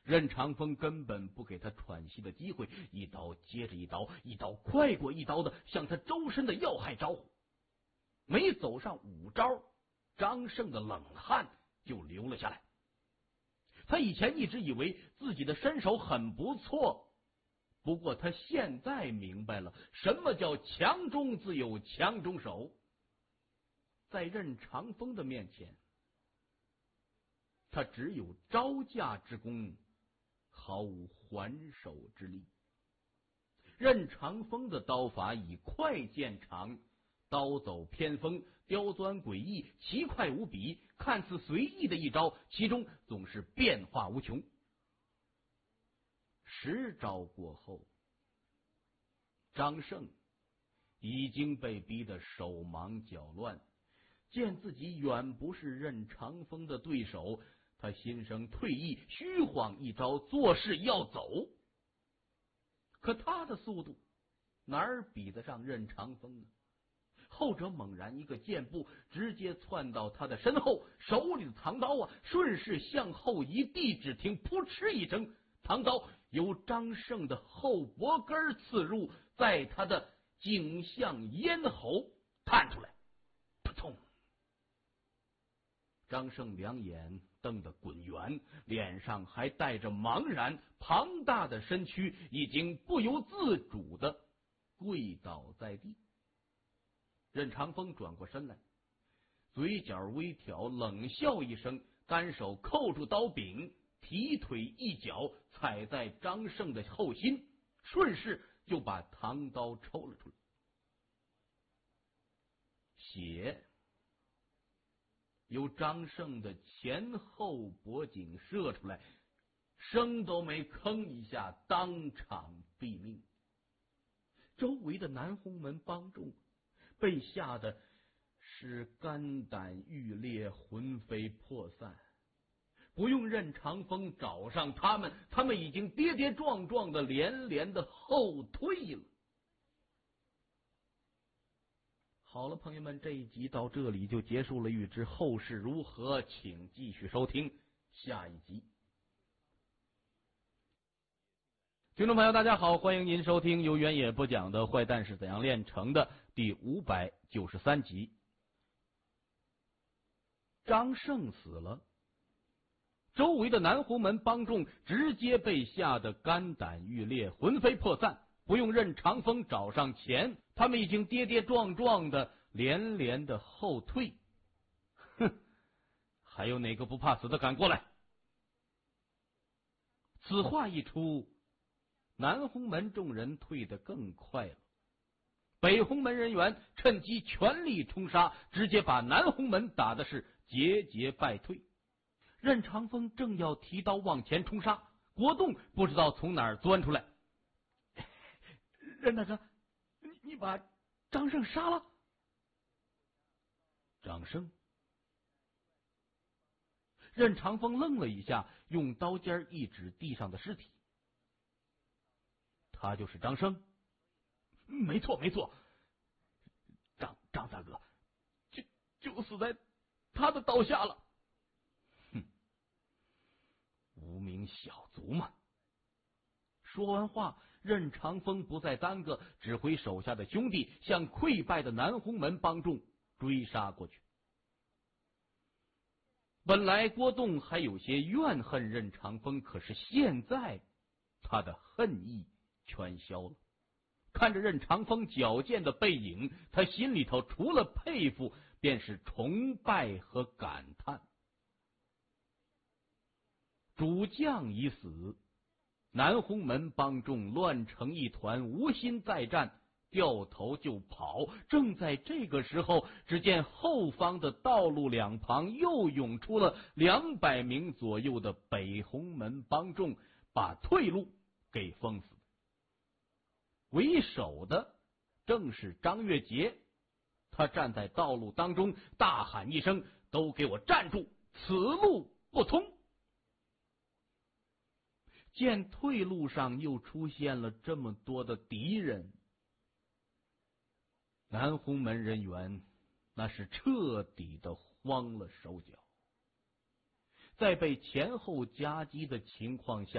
任长风根本不给他喘息的机会，一刀接着一刀，一刀快过一刀的向他周身的要害招呼。没走上5招，张胜的冷汗就流了下来。他以前一直以为自己的身手很不错，不过他现在明白了什么叫强中自有强中手。在任长风的面前，他只有招架之功，毫无还手之力。任长风的刀法以快见长，刀走偏锋，刁钻诡异，奇快无比，看似随意的一招，其中总是变化无穷。10招过后，张胜已经被逼得手忙脚乱，见自己远不是任长风的对手，他心生退意，虚晃一招，作势要走。可他的速度哪儿比得上任长风呢？后者猛然一个箭步，直接窜到他的身后，手里的唐刀顺势向后一递，只听扑哧一声，唐刀由张胜的后脖根刺入，在他的颈项咽喉探出来，扑通！张胜两眼瞪得滚圆，脸上还带着茫然，庞大的身躯已经不由自主的跪倒在地。任长风转过身来，嘴角微挑，冷笑一声，单手扣住刀柄，提腿一脚踩在张胜的后心，顺势就把唐刀抽了出来。血由张胜的前后脖颈射出来，声都没吭一下，当场毙命。周围的南洪门帮众被吓得是肝胆欲裂，魂飞魄散。不用任长风找上他们已经跌跌撞撞的连连的后退了。好了，朋友们，这一集到这里就结束了，欲知后事如何，请继续收听下一集。听众朋友大家好，欢迎您收听由原野播讲的《坏蛋是怎样炼成的》第593集。张胜死了，周围的南洪门帮众直接被吓得肝胆欲裂，魂飞魄散。不用任长风找上前，他们已经跌跌撞撞的连连的后退。哼，还有哪个不怕死的敢过来？此话一出，南洪门众人退得更快了。北洪门人员趁机全力冲杀，直接把南洪门打的是节节败退。任长风正要提刀往前冲杀，国栋不知道从哪儿钻出来：“任大哥，你把张胜杀了？”张胜？任长风愣了一下，用刀尖一指地上的尸体：“他就是张胜？”“没错没错，张大哥就死在他的刀下了。”“哼，无名小卒嘛！”说完话，任长风不再耽搁，指挥手下的兄弟向溃败的南洪门帮众追杀过去。本来郭栋还有些怨恨任长风，可是现在他的恨意全消了。看着任长风矫健的背影，他心里头除了佩服便是崇拜和感叹。主将已死，南洪门帮众乱成一团，无心再战，掉头就跑。正在这个时候，只见后方的道路两旁又涌出了200名左右的北洪门帮众，把退路给封死。为首的正是张月杰，他站在道路当中，大喊一声：“都给我站住，此路不通！”见退路上又出现了这么多的敌人，南洪门人员那是彻底的慌了手脚。在被前后夹击的情况下，